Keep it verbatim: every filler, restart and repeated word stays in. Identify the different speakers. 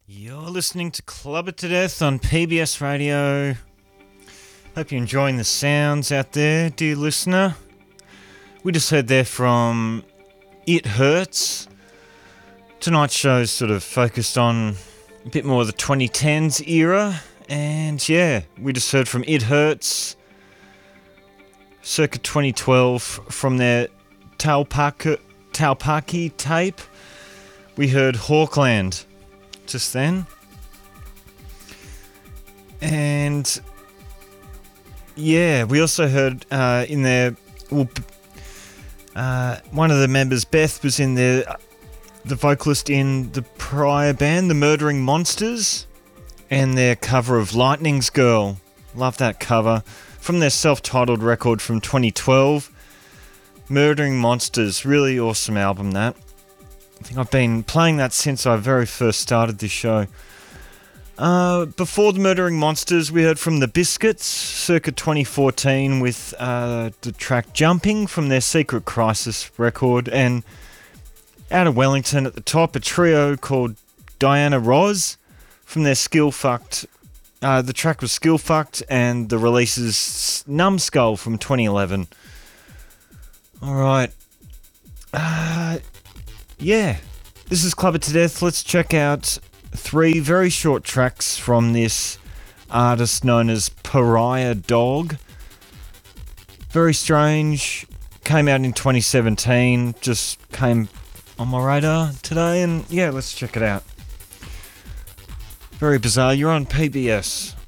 Speaker 1: You're listening to Club It to Death on P B S Radio. Hope you're enjoying the sounds out there, dear listener. We just heard there from It Hurts. Tonight's show is sort of focused on a bit more of the twenty tens era. And yeah, we just heard from It Hurts, circa twenty twelve, from their Taupaki, Taupaki tape. We heard Hawkland just then. And yeah, we also heard uh, in there, well, uh, one of the members, Beth, was in there, the vocalist in the prior band, the Murdering Monsters, and their cover of Lightning's Girl. Love that cover. From their self-titled record from twenty twelve, Murdering Monsters. Really awesome album, that. I think I've been playing that since I very first started this show. Uh, before the Murdering Monsters, we heard from the Biscuits, circa twenty fourteen, with uh, the track Jumping from their Secret Crisis record. And out of Wellington at the top, a trio called Diana Roz from their Skill Fucked. Uh, the track was Skill Fucked, and the release is Numbskull from twenty eleven. Alright. Uh... Yeah, this is Club It to Death. Let's check out three very short tracks from this artist known as Pariah Dog. Very strange. Came out in twenty seventeen. Just came on my radar today, and yeah, let's check it out. Very bizarre. You're on P B S.